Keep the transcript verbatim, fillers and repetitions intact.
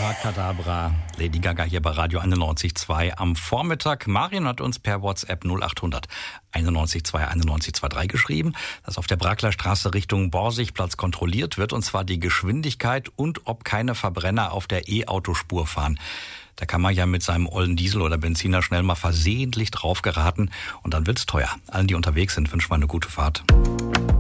Abracadabra, Lady Gaga hier bei Radio einundneunzig Komma zwei am Vormittag. Marion hat uns per WhatsApp null achthundert einundneunzig Komma zwei einundneunzig Komma drei geschrieben, dass auf der Brakler Straße Richtung Borsigplatz kontrolliert wird, und zwar die Geschwindigkeit und ob keine Verbrenner auf der E-Autospur fahren. Da kann man ja mit seinem ollen Diesel oder Benziner schnell mal versehentlich drauf geraten und dann wird's teuer. Allen, die unterwegs sind, wünschen wir eine gute Fahrt.